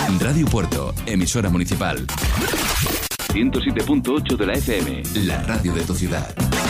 Radio Puerto, emisora municipal. 107.8 de la FM, la radio de tu ciudad.